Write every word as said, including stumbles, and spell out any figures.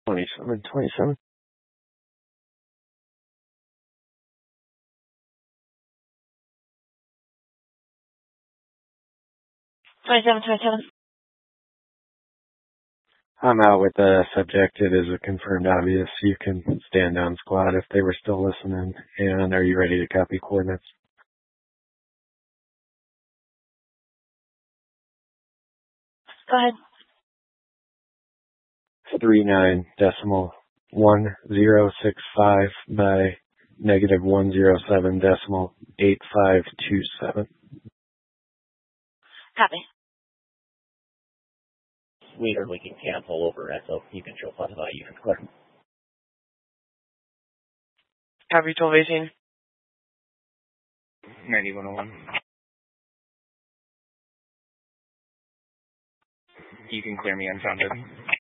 twenty-seven, twenty-seven. twenty-seven, twenty-seven. I'm out with the subject. It is a confirmed obvious. You can stand down squad if they were still listening. And are you ready to copy coordinates? Go ahead. Three nine decimal one zero six five by negative one zero seven decimal eight five two seven. Copy. Leader, we can cancel over S O. You can show plus about you can clear. Copy twelve eighteen. ninety-one oh one. You can clear me unfounded.